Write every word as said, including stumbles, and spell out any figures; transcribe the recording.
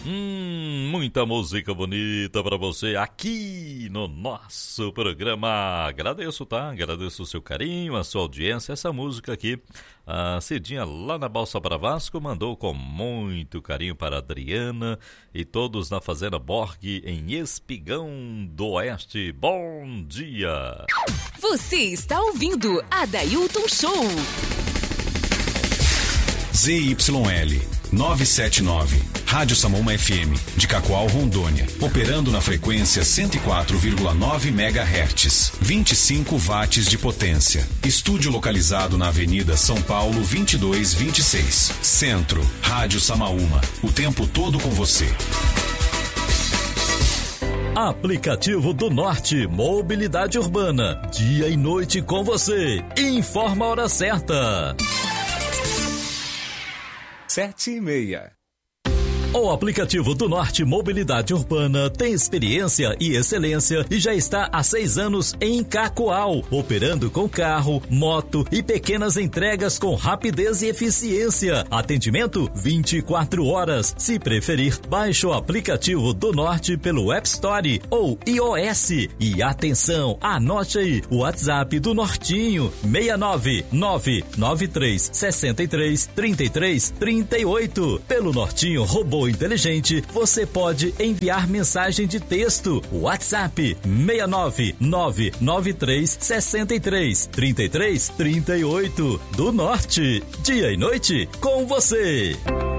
Hum, muita música bonita pra você aqui no nosso programa. Agradeço, tá? Agradeço o seu carinho, a sua audiência. Essa música aqui, a Cidinha lá na Balsa Bravasco mandou com muito carinho para a Adriana e todos na Fazenda Borg em Espigão do Oeste. Bom dia! Você está ouvindo Adailton Show. Z Y L novecentos e setenta e nove, Rádio Samoma F M, de Cacoal, Rondônia, operando na frequência cento e quatro vírgula nove megahertz, vinte e cinco watts de potência. Estúdio localizado na Avenida São Paulo vinte e dois vinte e seis, Centro. Rádio Samaúma, o tempo todo com você. Aplicativo do Norte, mobilidade urbana, dia e noite com você. Informa a hora certa. Sete e meia. O aplicativo do Norte Mobilidade Urbana tem experiência e excelência e já está há seis anos em Cacoal, operando com carro, moto e pequenas entregas com rapidez e eficiência. Atendimento vinte e quatro horas. Se preferir, baixe o aplicativo do Norte pelo App Store ou iOS. E atenção, anote aí o WhatsApp do Nortinho, seis nove nove nove três seis três três três três oito. Pelo Nortinho Robô Inteligente, você pode enviar mensagem de texto. WhatsApp seis nove nove nove três seis três três três três oito. Do Norte, dia e noite com você.